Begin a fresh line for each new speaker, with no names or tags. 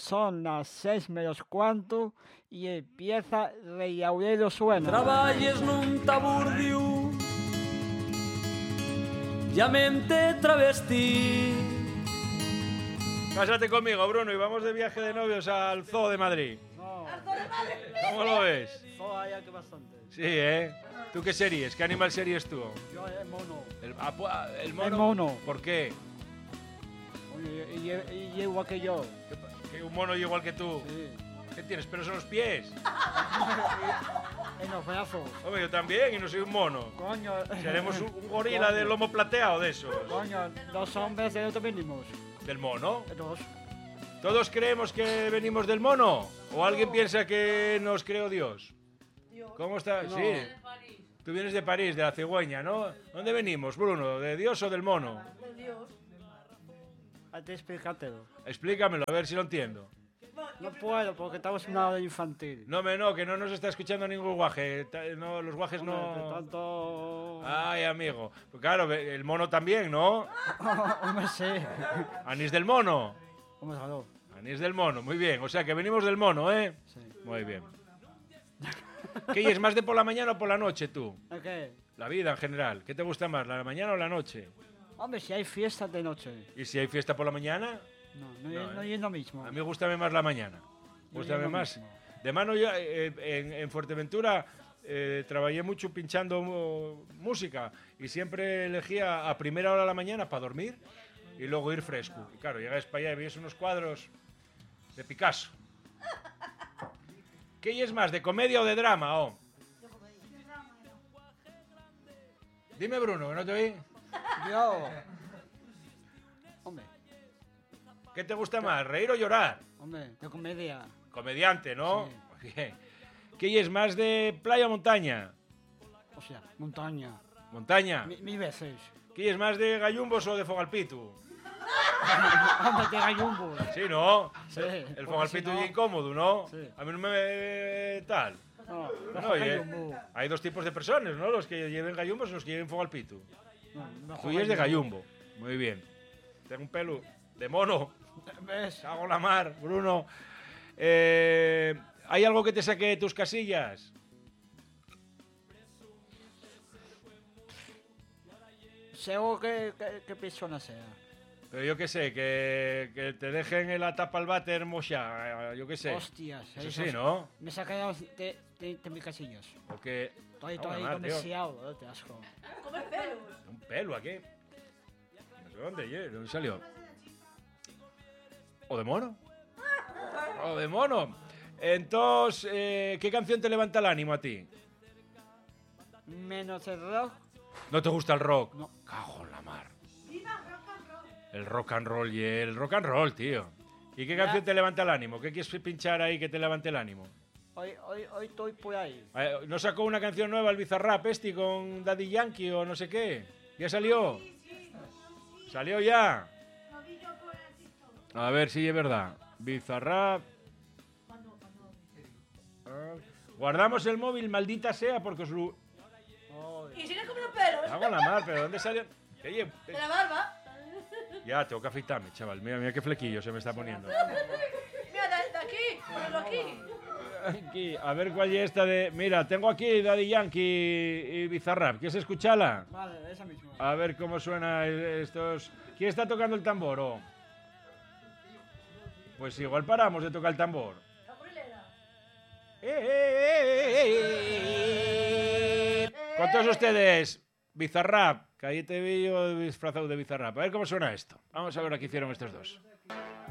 son las 6 menos cuarto y empieza Rey Aurelio Suena.
Traballes nun taburdio, llamamente travestí.
Cásate conmigo, Bruno, y vamos de viaje de novios al Zoo de Madrid.
No,
¿Cómo lo ves?
todo hay que bastante.
Sí, ¿eh? ¿Tú qué series? ¿Qué animal series tú?
Yo el mono.
¿El mono?
El mono.
¿Por qué?
Oye, y igual que yo.
¿Que un mono igual que tú?
Sí.
¿Qué tienes? ¿Pelos en los pies?
En los brazos.
Hombre, yo también, y no soy un mono.
Coño.
Seremos un gorila de lomo plateado de esos.
Coño, los hombres de dónde venimos.
¿Del mono?
Dos.
¿Todos creemos que venimos del mono? ¿O alguien piensa que nos creó Dios? ¿Cómo está?
No.
Sí. Tú vienes de París, de la cigüeña, ¿no? ¿Dónde venimos, Bruno? ¿De Dios o del mono?
Hay que explicártelo.
Explícamelo, a ver si lo entiendo.
No puedo porque estamos en una hora infantil.
No, que no nos está escuchando ningún guaje. No, los guajes
Hombre, de
no...
tanto...
Ay, amigo. Pues claro, el mono también, ¿no?
Hombre, sí.
Anís del mono.
Hombre, claro.
Anís del mono, muy bien. O sea, que venimos del mono, ¿eh?
Sí.
Muy bien. ¿Qué es más de por la mañana o por la noche, tú?
¿El qué?
La vida en general. ¿Qué te gusta más, la mañana o la noche?
Hombre, si hay fiestas de noche.
¿Y si hay fiesta por la mañana?
No es lo mismo.
A mí gústame más la mañana.
No
Gústame
es lo
más.
mismo.
De mano yo en Fuerteventura trabajé mucho pinchando música y siempre elegía a primera hora de la mañana para dormir y luego ir fresco. Y claro, llegáis para allá y veis unos cuadros de Picasso. ¿Qué es más, de comedia o de drama? Oh? Dime, Bruno, que no te oí.
Yo. Hombre,
¿Qué te gusta más, reír o llorar?
hombre, de comedia.
Comediante, ¿no?
Sí.
Muy bien. ¿Qué es más de playa o montaña?
O sea, montaña.
Montaña.
Mil veces.
¿Qué es más de gallumbos o de fogalpitu?
Hombre, de gallumbo.
Sí, ¿no?
Sí.
El
porque
fogalpitu
si no-
es incómodo, ¿no?
Sí.
A mí no me... tal.
No,
No,
gallumbo.
hay dos tipos de personas, ¿no? Los que lleven gallumbos y los que lleven fogalpitu.
No, mejor
Tú es de gallumbo. Muy bien. Tengo un pelo de mono.
¿Ves?
Hago la mar, Bruno. ¿Hay algo que te saque de tus casillas?
Seguro que persona sea.
Pero yo qué sé, que te dejen la tapa al váter mocha, yo qué sé.
Hostias.
Eso
eso
sí, ¿no?
Me sacaron de mis casillas.
O que...
Estoy
Hago la
ahí
mar, tío.
demasiado, te asco.
Un pelo aquí. No sé ¿de dónde salió? ¿O de mono? ¿O de mono? Entonces, ¿qué canción te levanta el ánimo a ti?
Menos el rock.
¿No te gusta el rock?
No.
Cago en la mar. El rock and roll y el rock and roll, tío. ¿Y qué canción te levanta el ánimo? ¿Qué quieres pinchar ahí que te levante el ánimo?
Hoy estoy por ahí.
¿No sacó una canción nueva el Bizarrap este con Daddy Yankee o no sé qué? ¿Ya salió? ¿Salió ya? A ver si es verdad. Bizarrap. Guardamos el móvil, maldita sea, porque os lo...
Y sigue comiendo pelos.
Hago la mar, pero ¿dónde salió? Oye,
De la barba.
ya, tengo que afeitarme, chaval. Mira, mira qué flequillo se me está poniendo.
Mira, de aquí. Ponlo aquí.
Aquí, a ver cuál es esta de... Mira, tengo aquí Daddy Yankee y Bizarrap. ¿Quieres escucharla?
Vale, esa misma.
A ver cómo suena estos... ¿Quién está tocando el tambor? Oh? Pues igual paramos de tocar el tambor. Con todos ustedes, Bizarrap. Que ahí te vi yo disfrazado de Bizarrap. A ver cómo suena esto. Vamos a ver lo que hicieron estos dos.